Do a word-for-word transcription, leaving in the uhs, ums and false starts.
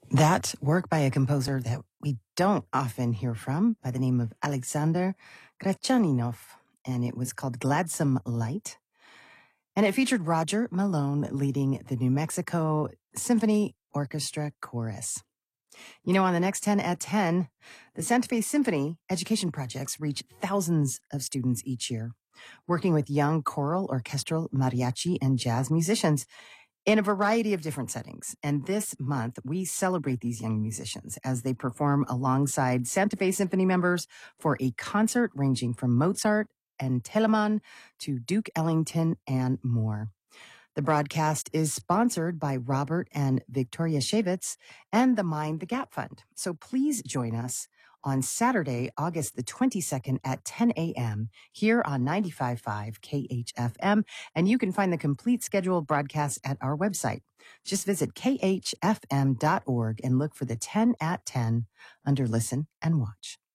That work by a composer that we don't often hear from by the name of Alexander Grachaninov, and it was called Gladsome Light. And it featured Roger Malone leading the New Mexico Symphony Orchestra Chorus. You know, on the next ten at ten, the Santa Fe Symphony education projects reach thousands of students each year, working with young choral, orchestral, mariachi, and jazz musicians in a variety of different settings. And this month, we celebrate these young musicians as they perform alongside Santa Fe Symphony members for a concert ranging from Mozart and Telemann to Duke Ellington and more. The broadcast is sponsored by Robert and Victoria Shavitz and the Mind the Gap Fund. So please join us on Saturday, August the twenty-second at ten a.m. here on ninety-five point five K H F M. And you can find the complete scheduled broadcast at our website. Just visit K H F M dot org and look for the ten at ten under Listen and Watch.